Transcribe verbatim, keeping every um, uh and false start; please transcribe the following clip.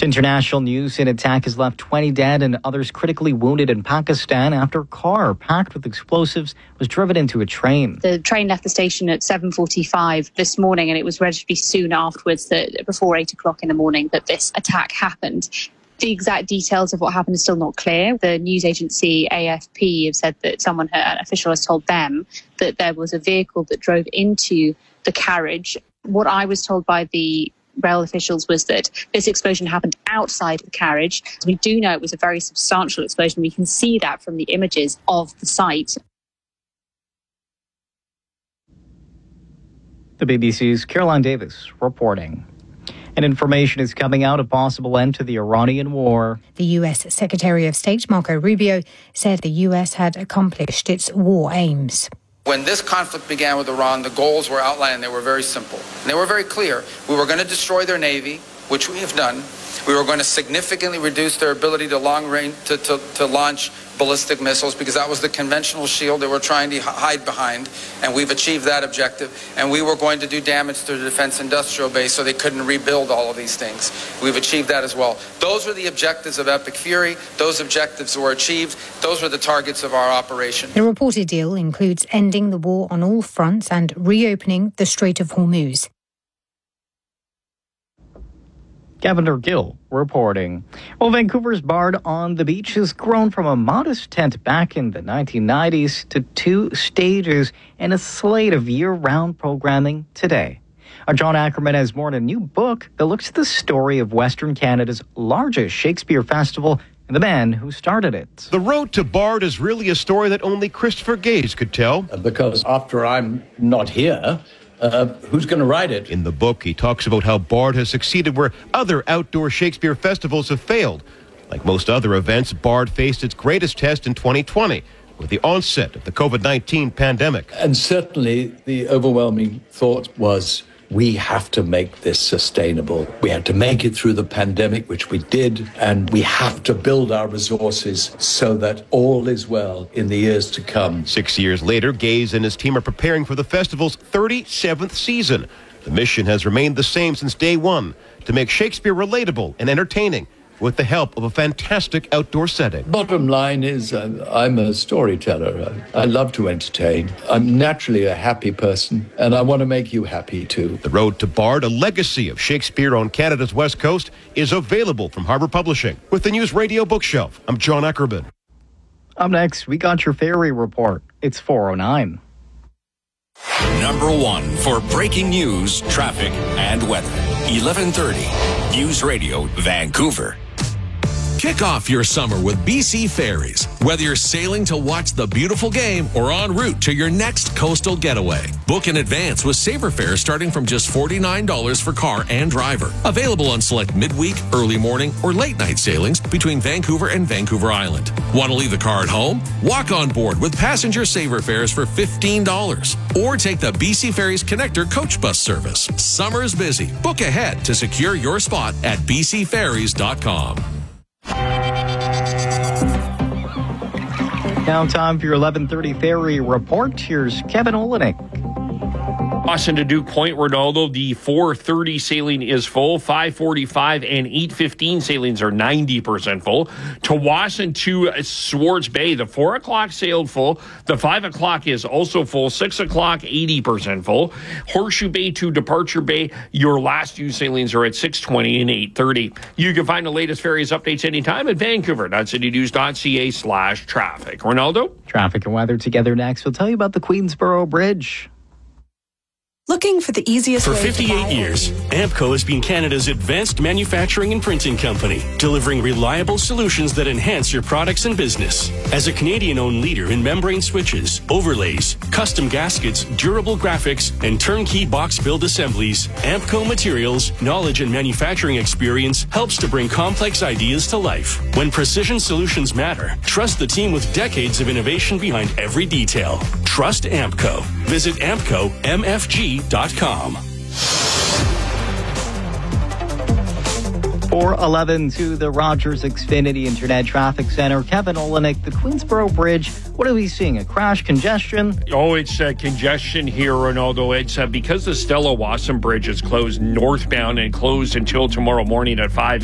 International news: an attack has left twenty dead and others critically wounded in Pakistan after a car packed with explosives was driven into a train. The train left the station at seven forty-five this morning, and it was relatively soon afterwards, that before eight o'clock in the morning, that this attack happened. The exact details of what happened is still not clear. The news agency A F P have said that someone, an official, has told them that there was a vehicle that drove into the carriage. What I was told by the rail officials was that this explosion happened outside the carriage. We do know it was a very substantial explosion. We can see that from the images of the site. The B B C's Caroline Davis reporting. And information is coming out of possible end to the Iranian war. The U S Secretary of State Marco Rubio said the U S had accomplished its war aims. When this conflict began with Iran, the goals were outlined. They were very simple. And they were very clear. We were going to destroy their navy, which we have done. We were going to significantly reduce their ability to long range to, to, to launch ballistic missiles, because that was the conventional shield they were trying to hide behind, and we've achieved that objective. And we were going to do damage to the defense industrial base so they couldn't rebuild all of these things. We've achieved that as well. Those were the objectives of Epic Fury. Those objectives were achieved. Those were the targets of our operation. The reported deal includes ending the war on all fronts and reopening the Strait of Hormuz. Gavin Gill reporting. Well, Vancouver's Bard on the Beach has grown from a modest tent back in the nineteen nineties to two stages and a slate of year-round programming today. Our John Ackerman has more in a new book that looks at the story of Western Canada's largest Shakespeare festival and the man who started it. The road to Bard is really a story that only Christopher Gaze could tell. Because after I'm not here, Uh, who's going to write it? In the book, he talks about how Bard has succeeded where other outdoor Shakespeare festivals have failed. Like most other events, Bard faced its greatest test in twenty twenty with the onset of the covid nineteen pandemic. And certainly the overwhelming thought was, we have to make this sustainable. We had to make it through the pandemic, which we did, and we have to build our resources so that all is well in the years to come. Six years later, Gaze and his team are preparing for the festival's thirty-seventh season. The mission has remained the same since day one, to make Shakespeare relatable and entertaining, with the help of a fantastic outdoor setting. Bottom line is, uh, I'm a storyteller. I, I love to entertain. I'm naturally a happy person, and I want to make you happy too. The Road to Bard, a legacy of Shakespeare on Canada's West Coast, is available from Harbour Publishing. With the News Radio Bookshelf, I'm John Ackerman. Up next, we got your ferry report. It's four oh nine. Number one for breaking news, traffic, and weather. eleven thirty. News Radio, Vancouver. Kick off your summer with B C Ferries. Whether you're sailing to watch the beautiful game or en route to your next coastal getaway, book in advance with Saver fares starting from just forty-nine dollars for car and driver. Available on select midweek, early morning, or late night sailings between Vancouver and Vancouver Island. Want to leave the car at home? Walk on board with passenger Saver fares for fifteen dollars. Or take the B C Ferries Connector coach bus service. Summer's busy. Book ahead to secure your spot at b c ferries dot com. Now time for your eleven thirty ferry report. Here's Kevin Olenek. Boston to Duke Point, Ronaldo, the four thirty sailing is full. five forty-five and eight fifteen sailings are ninety percent full. Tawasin to Swartz Bay, the four o'clock sailed full. The five o'clock is also full. six o'clock, eighty percent full. Horseshoe Bay to Departure Bay, your last few sailings are at six twenty and eight thirty. You can find the latest ferries updates anytime at vancouver.citynews.ca slash traffic. Ronaldo? Traffic and weather together next. We'll tell you about the Queensboro Bridge. Looking for the easiest For way fifty-eight to years, Ampco has been Canada's advanced manufacturing and printing company, delivering reliable solutions that enhance your products and business. As a Canadian-owned leader in membrane switches, overlays, custom gaskets, durable graphics, and turnkey box build assemblies, Ampco Materials' knowledge and manufacturing experience helps to bring complex ideas to life. When precision solutions matter, trust the team with decades of innovation behind every detail. Trust Ampco. Visit ampco m f g dot com. four eleven to the Rogers Xfinity Internet Traffic Center. Kevin Olenek, the Queensboro Bridge. What are we seeing? A crash, congestion? Oh, it's uh, congestion here, Ronaldo. It's uh, because the Stella Wasson Bridge is closed northbound and closed until tomorrow morning at five